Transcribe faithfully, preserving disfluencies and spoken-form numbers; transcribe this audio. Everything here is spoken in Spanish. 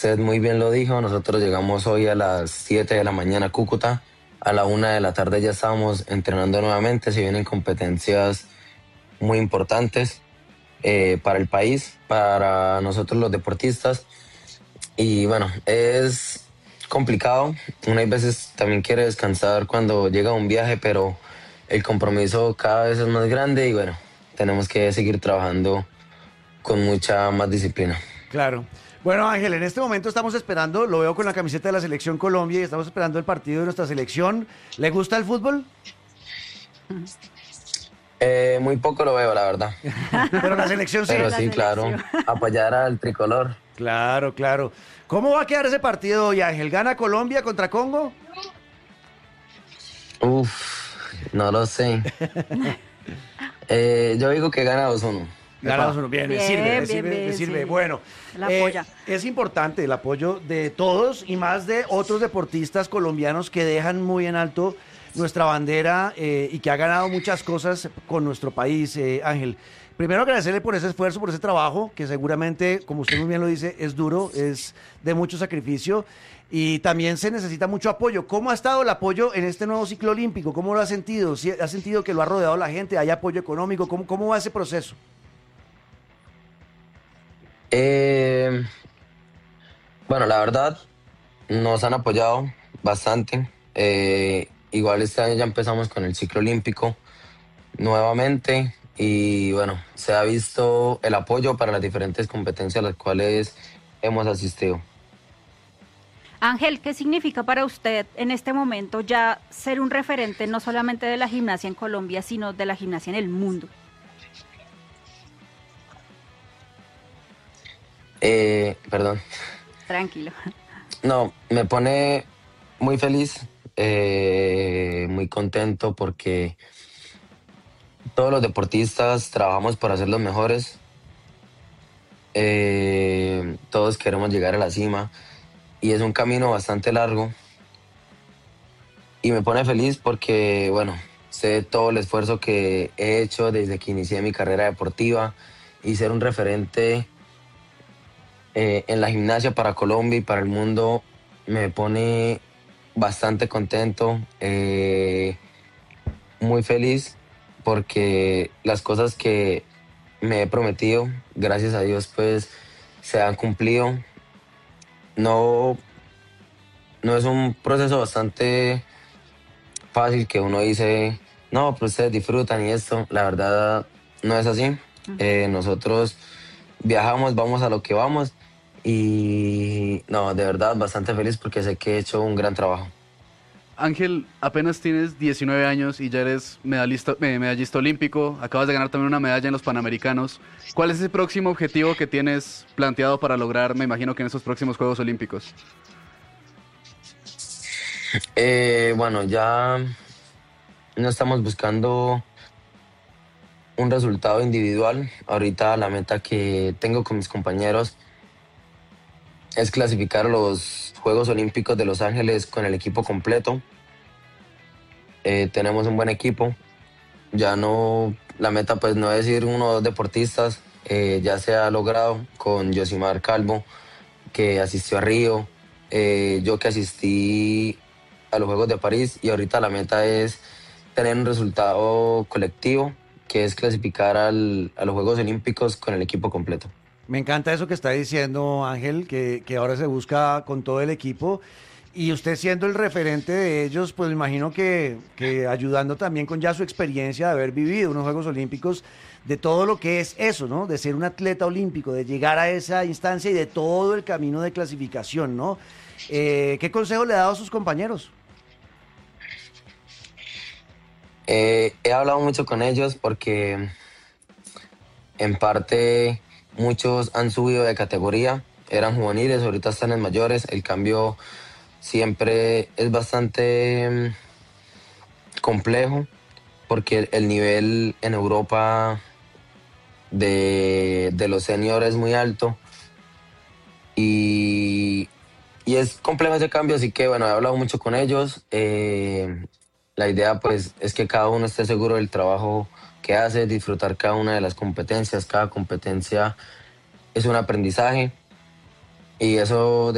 usted muy bien lo dijo, nosotros llegamos hoy a las siete de la mañana a Cúcuta. A la una de la tarde ya estábamos entrenando nuevamente. Se vienen competencias muy importantes eh, para el país, para nosotros los deportistas. Y bueno, es complicado. Una veces también quiere descansar cuando llega un viaje, pero el compromiso cada vez es más grande y bueno, tenemos que seguir trabajando con mucha más disciplina. Claro. Bueno, Ángel, en este momento estamos esperando, lo veo con la camiseta de la Selección Colombia y estamos esperando el partido de nuestra selección. ¿Le gusta el fútbol? Eh, muy poco lo veo, la verdad. Pero la selección sí. Pero La sí, selección. claro, apoyar al tricolor. Claro, claro. ¿Cómo va a quedar ese partido hoy, Ángel? ¿Gana Colombia contra Congo? Uf, no lo sé. Eh, yo digo que gana dos uno. Ganamos uno. Bien, le Bien, sirve, le bien, sirve, le bien, sirve. sí. Bueno, La eh, apoya. es importante el apoyo de todos y más de otros deportistas colombianos que dejan muy en alto nuestra bandera eh, y que ha ganado muchas cosas con nuestro país, eh, Ángel. Primero agradecerle por ese esfuerzo, por ese trabajo, que seguramente, como usted muy bien lo dice, es duro, es de mucho sacrificio y también se necesita mucho apoyo. ¿Cómo ha estado el apoyo en este nuevo ciclo olímpico? ¿Cómo lo ha sentido? ¿Sí ¿Ha sentido que lo ha rodeado la gente? ¿Hay apoyo económico? ¿Cómo, cómo va ese proceso? Eh, bueno, la verdad, nos han apoyado bastante. Eh, igual este año ya empezamos con el ciclo olímpico nuevamente y bueno, se ha visto el apoyo para las diferentes competencias a las cuales hemos asistido. Ángel, ¿qué significa para usted en este momento ya ser un referente no solamente de la gimnasia en Colombia, sino de la gimnasia en el mundo? Eh, perdón. Tranquilo. No, me pone muy feliz, eh, muy contento porque todos los deportistas trabajamos para ser los mejores. Eh, todos queremos llegar a la cima y es un camino bastante largo. Y me pone feliz porque, bueno, sé todo el esfuerzo que he hecho desde que inicié mi carrera deportiva y ser un referente eh, en la gimnasia para Colombia y para el mundo me pone bastante contento, eh, muy feliz porque las cosas que me he prometido, gracias a Dios, pues se han cumplido. No, no es un proceso bastante fácil que uno dice, no, pues ustedes disfrutan y esto. La verdad no es así. Eh, nosotros viajamos, vamos a lo que vamos y no, de verdad bastante feliz porque sé que he hecho un gran trabajo. Ángel, apenas tienes diecinueve años y ya eres medallista, eh, medallista olímpico, acabas de ganar también una medalla en los Panamericanos. ¿Cuál es el próximo objetivo que tienes planteado para lograr, me imagino que en esos próximos Juegos Olímpicos? Eh, bueno, ya no estamos buscando un resultado individual. Ahorita la meta que tengo con mis compañeros es clasificar a los Juegos Olímpicos de Los Ángeles con el equipo completo. Eh, tenemos un buen equipo. Ya no, la meta pues no es ir uno o dos deportistas. Eh, ya se ha logrado con Yosimar Calvo, que asistió a Río, eh, yo que asistí a los Juegos de París y ahorita la meta es tener un resultado colectivo, que es clasificar al, a los Juegos Olímpicos con el equipo completo. Me encanta eso que está diciendo Ángel, que, que ahora se busca con todo el equipo. Y usted siendo el referente de ellos, pues me imagino que, que ayudando también con ya su experiencia de haber vivido unos Juegos Olímpicos, de todo lo que es eso, ¿no? De ser un atleta olímpico, de llegar a esa instancia y de todo el camino de clasificación, ¿no? Eh, ¿Qué consejo le ha dado a sus compañeros? Eh, he hablado mucho con ellos porque en parte muchos han subido de categoría, eran juveniles, ahorita están en mayores. El cambio siempre es bastante mm, complejo porque el, el nivel en Europa de, de los seniors es muy alto y, y es complejo ese cambio, así que bueno, he hablado mucho con ellos. Eh, la idea pues es que cada uno esté seguro del trabajo que hace, disfrutar cada una de las competencias. Cada competencia es un aprendizaje y eso